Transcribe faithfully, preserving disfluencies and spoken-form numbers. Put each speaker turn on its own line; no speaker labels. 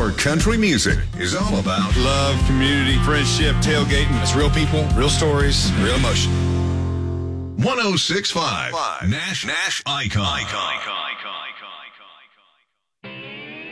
Your country music is all about
love, community, friendship, tailgating. It's real people, real stories, real emotion.
one oh six point five Nash Nash Icon. Icon. Icon.